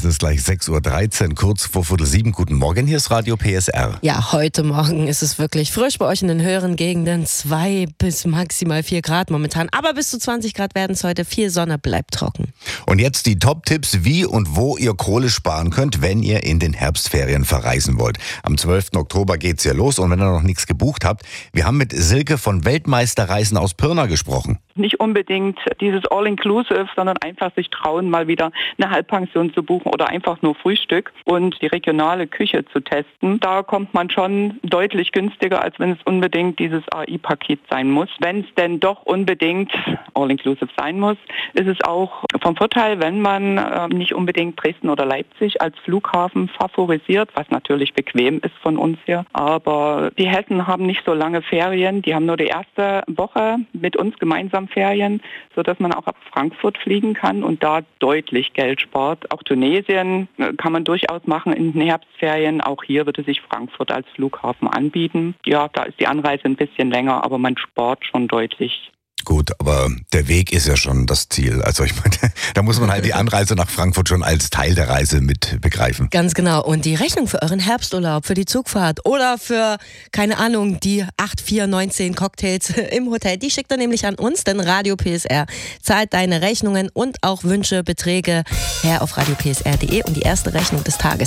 Es ist gleich 6.13 Uhr, kurz vor 6:45. Guten Morgen, hier ist Radio PSR. Ja, heute Morgen ist es wirklich frisch bei euch in den höheren Gegenden. 2 bis maximal 4 Grad momentan. Aber bis zu 20 Grad werden es heute. Viel Sonne, bleibt trocken. Und jetzt die Top-Tipps, wie und wo ihr Kohle sparen könnt, wenn ihr in den Herbstferien verreisen wollt. Am 12. Oktober geht's ja los und wenn ihr noch nichts gebucht habt, wir haben mit Silke von Weltmeisterreisen aus Pirna gesprochen. Nicht unbedingt dieses All-Inclusive, sondern einfach sich trauen, mal wieder eine Halbpension zu buchen oder einfach nur Frühstück und die regionale Küche zu testen. Da kommt man schon deutlich günstiger, als wenn es unbedingt dieses AI-Paket sein muss. Wenn es denn doch unbedingt All-Inclusive sein muss, ist es auch vom Vorteil, wenn man nicht unbedingt Dresden oder Leipzig als Flughafen favorisiert, was natürlich bequem ist von uns hier. Aber die Hessen haben nicht so lange Ferien, die haben nur die erste Woche mit uns gemeinsam Ferien, sodass man auch ab Frankfurt fliegen kann und da deutlich Geld spart. Auch Tunesien kann man durchaus machen in den Herbstferien. Auch hier würde sich Frankfurt als Flughafen anbieten. Ja, da ist die Anreise ein bisschen länger, aber man spart schon deutlich. Gut, aber der Weg ist ja schon das Ziel. Also ich meine, da muss man halt die Anreise nach Frankfurt schon als Teil der Reise mit begreifen. Ganz genau. Und die Rechnung für euren Herbsturlaub, für die Zugfahrt oder für, keine Ahnung, die 8, 4, 19 Cocktails im Hotel, die schickt ihr nämlich an uns, denn Radio PSR zahlt deine Rechnungen und auch Wünsche, Beträge her auf radiopsr.de und die erste Rechnung des Tages